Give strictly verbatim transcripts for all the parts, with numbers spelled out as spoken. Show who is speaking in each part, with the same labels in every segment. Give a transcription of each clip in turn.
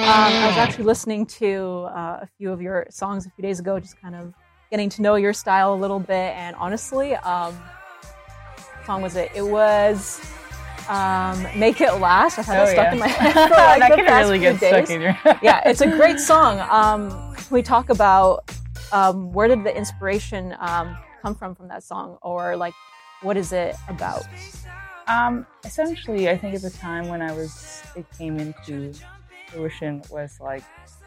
Speaker 1: I was actually listening to uh, a few of your songs a few days ago, just kind of getting to know your style a little bit. And honestly, um, what song was it? It was um, "Make It Last." I've had
Speaker 2: oh,
Speaker 1: it stuck
Speaker 2: yeah.
Speaker 1: in my head for like
Speaker 2: that
Speaker 1: the
Speaker 2: can
Speaker 1: past
Speaker 2: really
Speaker 1: few
Speaker 2: get
Speaker 1: days.
Speaker 2: stuck in your head.
Speaker 1: Yeah, it's a great song. Um, can we talk about um, where did the inspiration um, come from from that song, or like what is it about?
Speaker 2: Um, essentially, I think at the time when I was, it came into fruition was like,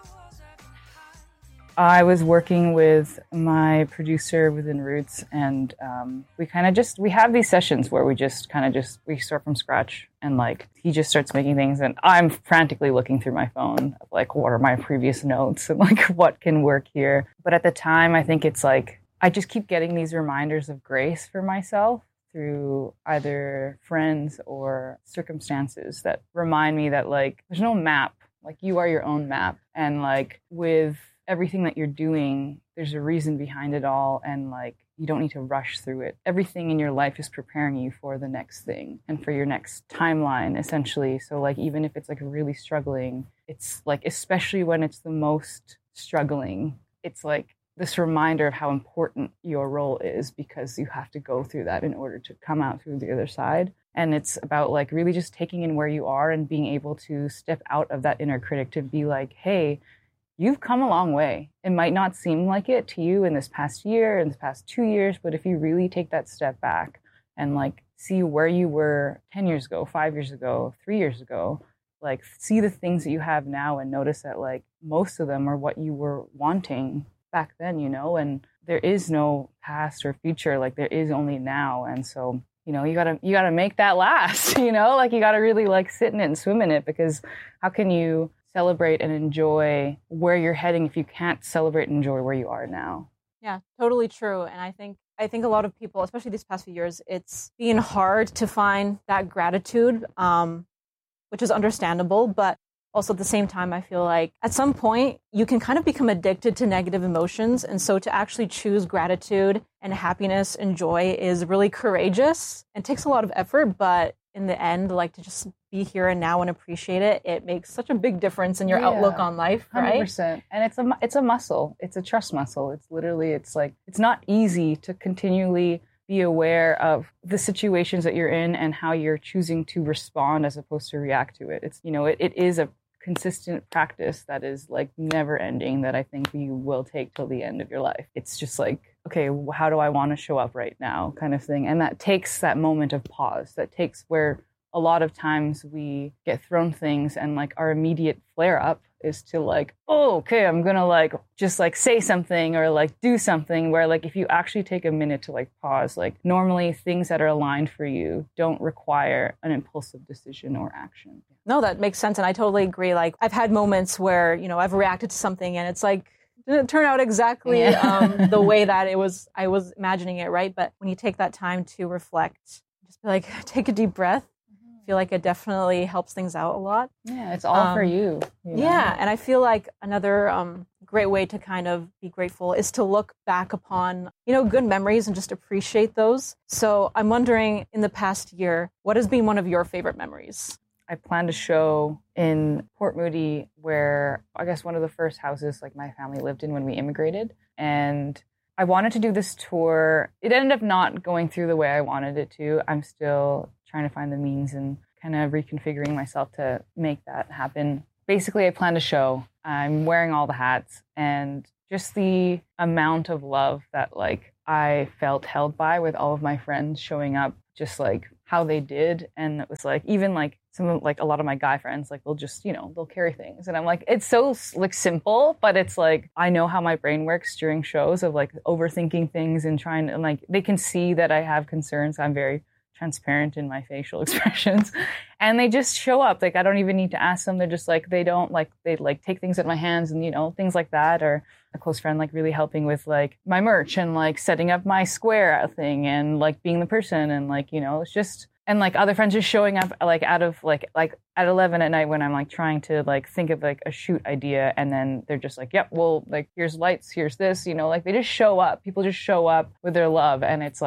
Speaker 2: I was working with my producer within Roots, and um, we kind of just, we have these sessions where we just kind of just, we start from scratch, and like, he just starts making things, and I'm frantically looking through my phone, of, like, what are my previous notes, and like, what can work here? But at the time, I think it's like, I just keep getting these reminders of grace for myself through either friends or circumstances that remind me that like, there's no map, like you are your own map. And like with everything that you're doing, there's a reason behind it all. And like, you don't need to rush through it. Everything in your life is preparing you for the next thing and for your next timeline, essentially. So like, even if it's like really struggling, it's like, especially when it's the most struggling, it's like, this reminder of how important your role is, because you have to go through that in order to come out through the other side. And it's about like really just taking in where you are and being able to step out of that inner critic to be like, hey, you've come a long way. It might not seem like it to you in this past year, in this past two years, but if you really take that step back and like see where you were ten years ago, five years ago, three years ago, like see the things that you have now and notice that like most of them are what you were wanting back then, you know, and there is no past or future, like there is only now. And so, you know, you gotta, you gotta make that last, you know, like you gotta really like sit in it and swim in it, because how can you celebrate and enjoy where you're heading if you can't celebrate and enjoy where you are now?
Speaker 1: Yeah, totally true. And I think, I think a lot of people, especially these past few years, it's been hard to find that gratitude, um, which is understandable, but also at the same time, I feel like at some point you can kind of become addicted to negative emotions. And so to actually choose gratitude and happiness and joy is really courageous and takes a lot of effort. But in the end, like to just be here and now and appreciate it, it makes such a big difference in your
Speaker 2: yeah,
Speaker 1: outlook on life, right?
Speaker 2: one hundred percent. And it's a, it's a muscle. It's a trust muscle. It's literally, it's like, it's not easy to continually be aware of the situations that you're in and how you're choosing to respond as opposed to react to it. It's, you know, it, it is a consistent practice that is like never ending, that I think you will take till the end of your life. It's just like, okay, how do I want to show up right now kind of thing. And that takes that moment of pause. That takes where a lot of times we get thrown things and like our immediate flare up is to like, oh, okay, I'm going to like just like say something or like do something, where like if you actually take a minute to like pause, like normally things that are aligned for you don't require an impulsive decision or action.
Speaker 1: No, that makes sense. And I totally agree. Like I've had moments where, you know, I've reacted to something and it's like, didn't turn out exactly
Speaker 2: yeah.
Speaker 1: um, the way that it was, I was imagining it, right? But when you take that time to reflect, just be like, take a deep breath. I feel like it definitely helps things out a lot.
Speaker 2: Yeah, it's all um, for you. you know?
Speaker 1: Yeah, and I feel like another um, great way to kind of be grateful is to look back upon, you know, good memories and just appreciate those. So I'm wondering, in the past year, what has been one of your favorite memories?
Speaker 2: I planned a show in Port Moody where I guess one of the first houses like my family lived in when we immigrated. And I wanted to do this tour. It ended up not going through the way I wanted it to. I'm still trying to find the means and kind of reconfiguring myself to make that happen. Basically, I planned a show. I'm wearing all the hats, and just the amount of love that like I felt held by with all of my friends showing up, just like how they did. And it was like, even like some of like a lot of my guy friends, like they'll just, you know, they'll carry things. And I'm like, it's so like simple, but it's like, I know how my brain works during shows of like overthinking things and trying to, and like, they can see that I have concerns. I'm very transparent in my facial expressions, and they just show up. Like, I don't even need to ask them. They're just like, they don't like, they like take things at my hands and, you know, things like that. Or a close friend, like really helping with like my merch and like setting up my square thing and like being the person. And like, you know, it's just, and like other friends just showing up like out of like, like at eleven at night when I'm like trying to like think of like a shoot idea. And then they're just like, yep, well, like here's lights, here's this, you know, like they just show up. People just show up with their love. And it's like,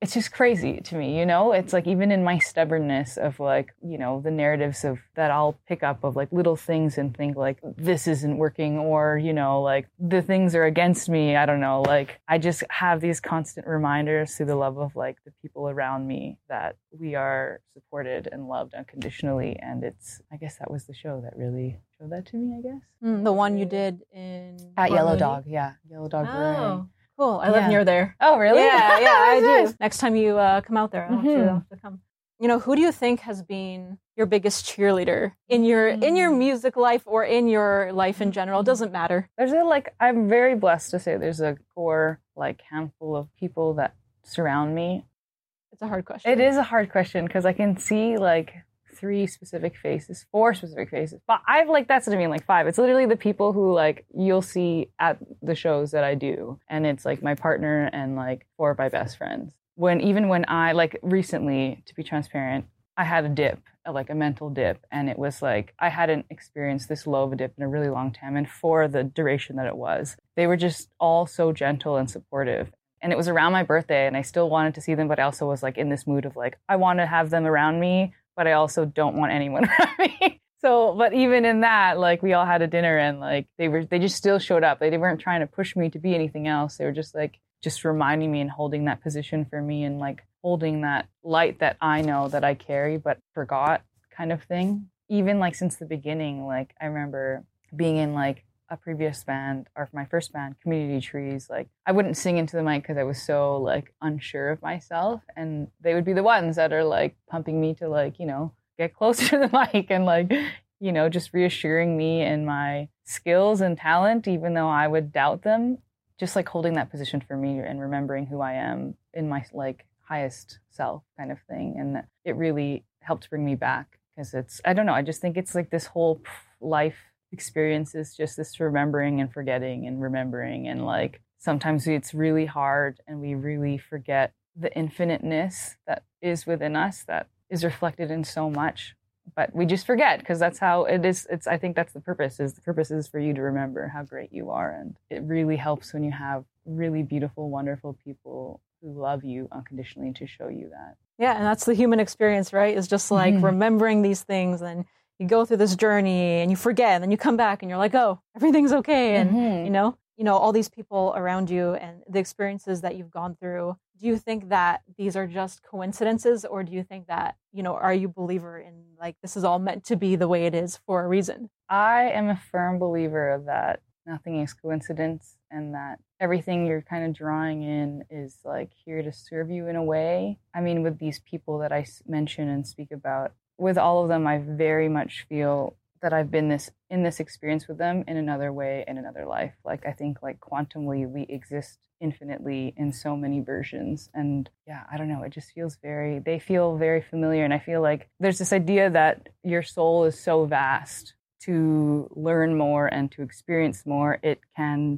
Speaker 2: it's just crazy to me, you know? It's like even in my stubbornness of like, you know, the narratives of that I'll pick up of like little things and think like this isn't working or, you know, like the things are against me. I don't know. Like I just have these constant reminders through the love of like the people around me that we are supported and loved unconditionally. And it's, I guess that was the show that really showed that to me, I guess.
Speaker 1: Mm, the one you did in
Speaker 2: At Yellow
Speaker 1: Harmony?
Speaker 2: Dog. Yeah. Yellow Dog Brewing.
Speaker 1: Oh, cool. I
Speaker 2: Yeah.
Speaker 1: live near there.
Speaker 2: Oh, really?
Speaker 1: Yeah, yeah, I
Speaker 2: Nice.
Speaker 1: do. Next time you uh, come out there, I'll have, to,
Speaker 2: Mhm.
Speaker 1: I'll have to come. You know, who do you think has been your biggest cheerleader in your in your music life or in your life in general? It doesn't matter.
Speaker 2: There's a, like, I'm very blessed to say there's a core, like, handful of people that surround me.
Speaker 1: It's a hard question.
Speaker 2: It is a hard question because I can see, like, three specific faces, four specific faces. But I've, like, that's what I mean, like, five. It's literally the people who, like, you'll see at the shows that I do. And it's, like, my partner and, like, four of my best friends. When, even when I, like, recently, to be transparent, I had a dip, like a mental dip. And it was like, I hadn't experienced this low of a dip in a really long time. And for the duration that it was, they were just all so gentle and supportive. And it was around my birthday and I still wanted to see them, but I also was like in this mood of like, I want to have them around me, but I also don't want anyone around me. So, but even in that, like we all had a dinner and like they were, they just still showed up. They weren't trying to push me to be anything else. They were just like, just reminding me and holding that position for me and like holding that light that I know that I carry, but forgot kind of thing. Even like since the beginning, like I remember being in like a previous band or my first band, Community Trees, like I wouldn't sing into the mic because I was so like unsure of myself. And they would be the ones that are like pumping me to like, you know, get closer to the mic and like, you know, just reassuring me in my skills and talent, even though I would doubt them, just like holding that position for me and remembering who I am in my like highest self kind of thing. And it really helped bring me back because it's, I don't know, I just think it's like this whole life experience is just this remembering and forgetting and remembering. And like sometimes it's really hard and we really forget the infiniteness that is within us that is reflected in so much, but we just forget because that's how it is. It's, I think that's the purpose is the purpose is for you to remember how great you are. And it really helps when you have really beautiful, wonderful people who love you unconditionally to show you that.
Speaker 1: Yeah, and that's the human experience, right? Is just like
Speaker 2: Mhm.
Speaker 1: remembering these things and you go through this journey and you forget and then you come back and you're like, oh, everything's okay. And,
Speaker 2: Mhm.
Speaker 1: you know, you know, all these people around you and the experiences that you've gone through. Do you think that these are just coincidences or do you think that, you know, are you a believer in like this is all meant to be the way it is for a reason?
Speaker 2: I am a firm believer that nothing is coincidence and that everything you're kind of drawing in is like here to serve you in a way. I mean, with these people that I s- mention and speak about, with all of them, I very much feel that I've been this in this experience with them in another way in another life. Like I think like quantumly we exist infinitely in so many versions. And yeah, I don't know, it just feels very, they feel very familiar. And I feel like there's this idea that your soul is so vast to learn more and to experience more. It can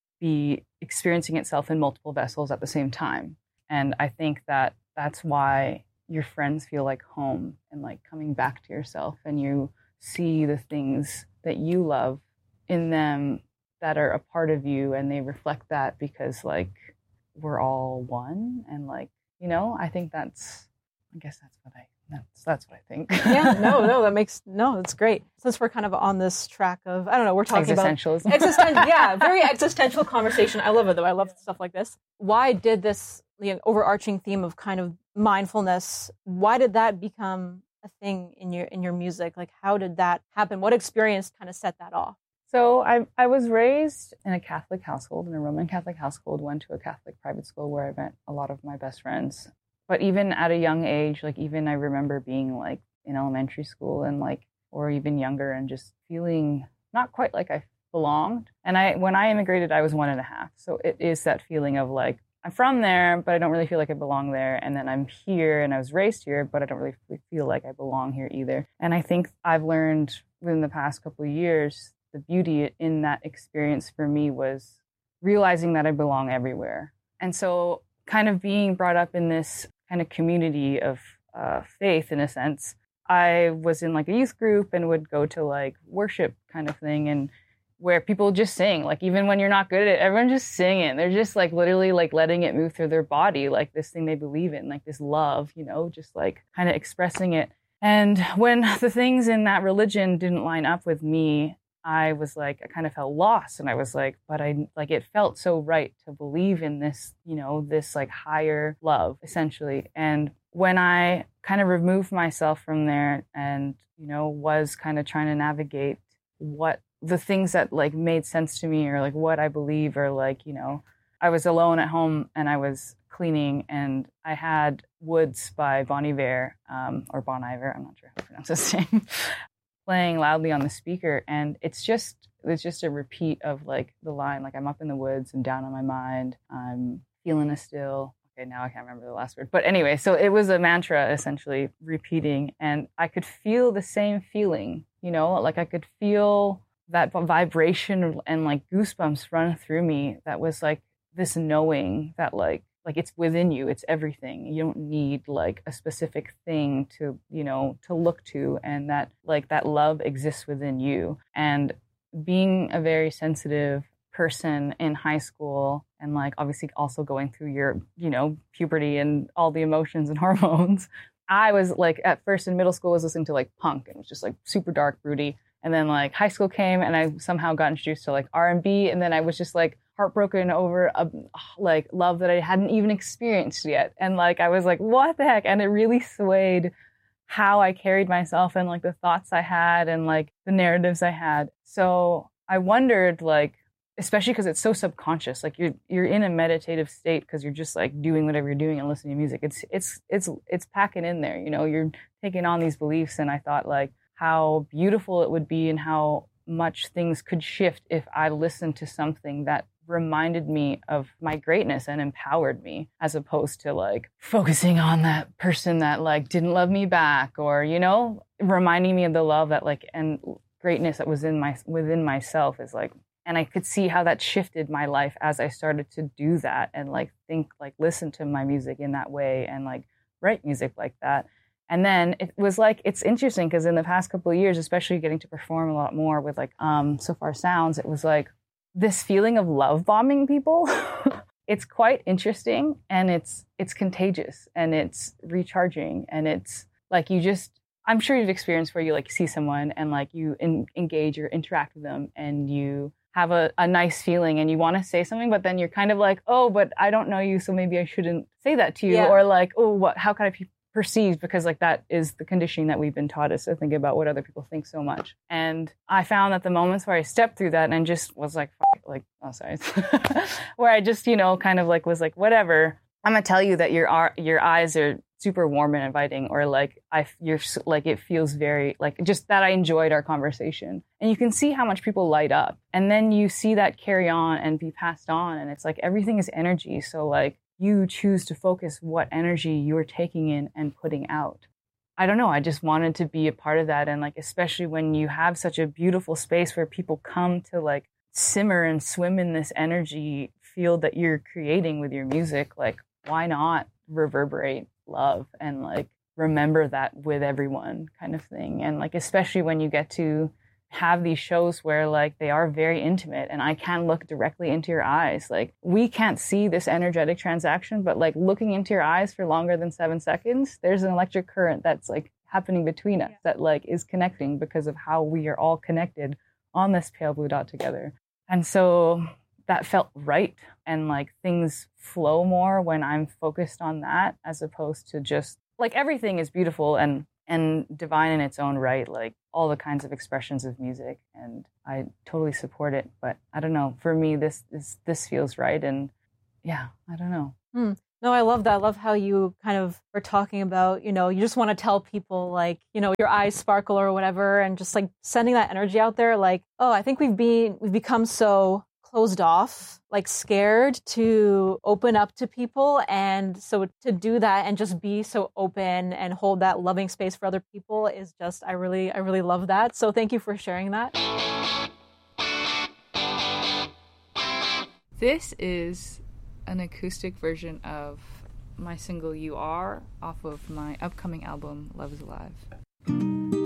Speaker 2: be experiencing itself in multiple vessels at the same time. And I think that that's why your friends feel like home and like coming back to yourself and you see the things that you love in them that are a part of you and they reflect that because like we're all one and like, you know, I think that's, I guess that's what I, that's, that's what I think.
Speaker 1: Yeah, no, no, that makes, no, it's great. Since we're kind of on this track of, I don't know, we're talking about
Speaker 2: Existentialism.
Speaker 1: existential, yeah, very existential conversation. I love it though. I love stuff like this. Why did this, you know, overarching theme of kind of mindfulness, why did that become a thing in your in your music? Like how did that happen? What experience kind of set that off?
Speaker 2: So I I was raised in a Catholic household, in a Roman Catholic household, went to a Catholic private school where I met a lot of my best friends. But even at a young age, like even I remember being like in elementary school and like, or even younger and just feeling not quite like I belonged. And I, when I immigrated, I was one and a half. So it is that feeling of like, I'm from there, but I don't really feel like I belong there. And then I'm here and I was raised here, but I don't really feel like I belong here either. And I think I've learned within the past couple of years, the beauty in that experience for me was realizing that I belong everywhere. And so kind of being brought up in this kind of community of uh, faith in a sense, I was in like a youth group and would go to like worship kind of thing. And where people just sing, like even when you're not good at it, everyone's just singing. They're just like literally like letting it move through their body, like this thing they believe in, like this love, you know, just like kind of expressing it. And when the things in that religion didn't line up with me, I was like, I kind of felt lost. And I was like, but I like, it felt so right to believe in this, you know, this like higher love, essentially. And when I kind of removed myself from there and, you know, was kind of trying to navigate what the things that like made sense to me or like what I believe or like, you know, I was alone at home and I was cleaning and I had Woods by Bon Iver, um, or Bon Iver, I'm not sure how to pronounce his name, playing loudly on the speaker. And it's just, it's just a repeat of like the line, like I'm up in the woods and down on my mind. I'm feeling a still. Okay, now I can't remember the last word. But anyway, so it was a mantra essentially repeating and I could feel the same feeling, you know, like I could feel that vibration and like goosebumps run through me. That was like this knowing that like, like it's within you, it's everything. You don't need like a specific thing to, you know, to look to, and that like that love exists within you. And being a very sensitive person in high school and like obviously also going through your, you know, puberty and all the emotions and hormones, I was like at first in middle school was listening to like punk and it was just like super dark, broody. And then like high school came and I somehow got introduced to like R and B, and then I was just like heartbroken over a like love that I hadn't even experienced yet. And like I was like, what the heck? And it really swayed how I carried myself and like the thoughts I had and like the narratives I had. So I wondered, like, especially because it's so subconscious, like you're you're in a meditative state because you're just like doing whatever you're doing and listening to music. It's it's it's it's packing in there, you know, you're taking on these beliefs. And I thought like how beautiful it would be and how much things could shift if I listened to something that reminded me of my greatness and empowered me, as opposed to like focusing on that person that like didn't love me back, or, you know, reminding me of the love that like and greatness that was in my within myself is like. And I could see how that shifted my life as I started to do that and like think, like listen to my music in that way and like write music like that. And then it was like, it's interesting because in the past couple of years, especially getting to perform a lot more with like um, So Far Sounds, it was like this feeling of love bombing people. It's quite interesting and it's it's contagious and it's recharging and it's like you just, I'm sure you've experienced where you like see someone and like you in, engage or interact with them and you have a, a nice feeling and you want to say something, but then you're kind of like, oh, but I don't know you, so maybe I shouldn't say that to you. Yeah. Or like, oh, what? How can I be perceived? Because like that is the conditioning that we've been taught, is to think about what other people think so much. And I found that the moments where I stepped through that and just was like, fuck it, like, oh, sorry, where I just, you know, kind of like was like, whatever. I'm gonna tell you that your your eyes are super warm and inviting, or like I you're like it feels very like just that I enjoyed our conversation, and you can see how much people light up, and then you see that carry on and be passed on, and it's like everything is energy. So like you choose to focus what energy you're taking in and putting out. I don't know. I just wanted to be a part of that, and like especially when you have such a beautiful space where people come to like simmer and swim in this energy field that you're creating with your music, like why not reverberate love and like remember that with everyone, kind of thing. And like especially when you get to have these shows where like they are very intimate and I can look directly into your eyes. Like we can't see this energetic transaction, but like looking into your eyes for longer than seven seconds, there's an electric current that's like happening between us, yeah, that like is connecting because of how we are all connected on this pale blue dot together. And so that felt right, and like things flow more when I'm focused on that, as opposed to just like everything is beautiful and and divine in its own right, like all the kinds of expressions of music, and I totally support it. But I don't know, for me this this this feels right, and yeah, I don't know.
Speaker 1: Hmm. No, I love that. I love how you kind of were talking about, you know, you just want to tell people like, you know, your eyes sparkle or whatever, and just like sending that energy out there. Like, oh, I think we've been we've become so closed off, like scared to open up to people. And so to do that and just be so open and hold that loving space for other people is just, I really, I really love that. So thank you for sharing that.
Speaker 2: This is an acoustic version of my single You Are off of my upcoming album, Love is Alive.